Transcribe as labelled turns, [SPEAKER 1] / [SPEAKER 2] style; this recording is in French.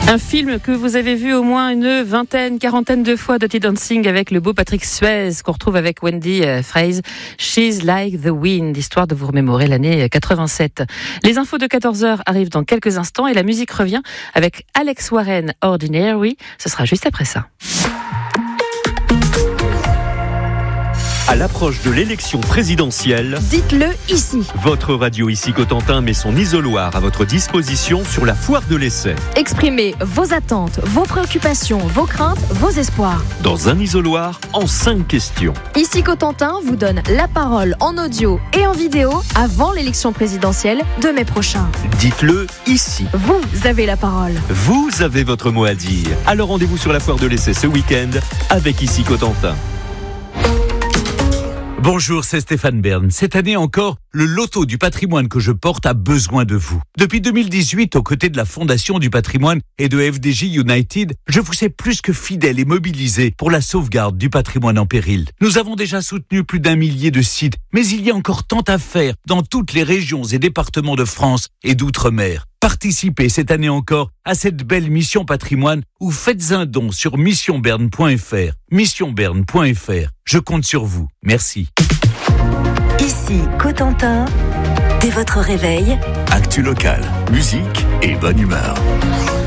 [SPEAKER 1] Un film que vous avez vu au moins une vingtaine, quarantaine de fois, Dirty Dancing, avec le beau Patrick Swayze, qu'on retrouve avec Wendy Fraser, She's Like the Wind, histoire de vous remémorer l'année 87. Les infos de 14h arrivent dans quelques instants et la musique revient avec Alex Warren, Ordinary. Ce sera juste après ça.
[SPEAKER 2] À l'approche de l'élection présidentielle,
[SPEAKER 3] dites-le ici.
[SPEAKER 2] Votre radio ici Cotentin met son isoloir à votre disposition sur la foire de l'essai.
[SPEAKER 3] Exprimez vos attentes, vos préoccupations, vos craintes, vos espoirs.
[SPEAKER 2] Dans un isoloir, en 5 questions.
[SPEAKER 3] Ici Cotentin vous donne la parole en audio et en vidéo avant l'élection présidentielle de mai prochain.
[SPEAKER 2] Dites-le ici.
[SPEAKER 3] Vous avez la parole.
[SPEAKER 2] Vous avez votre mot à dire. Alors rendez-vous sur la foire de l'essai ce week-end avec ici Cotentin.
[SPEAKER 4] Bonjour, c'est Stéphane Bern. Cette année encore, le loto du patrimoine que je porte a besoin de vous. Depuis 2018, aux côtés de la Fondation du patrimoine et de FDJ United, je vous sais plus que fidèle et mobilisé pour la sauvegarde du patrimoine en péril. Nous avons déjà soutenu plus d'1 millier de sites, mais il y a encore tant à faire dans toutes les régions et départements de France et d'outre-mer. Participez cette année encore à cette belle mission patrimoine ou faites un don sur missionberne.fr. Missionberne.fr. Je compte sur vous. Merci.
[SPEAKER 5] Ici Cotentin, dès votre réveil,
[SPEAKER 6] actu local, musique et bonne humeur.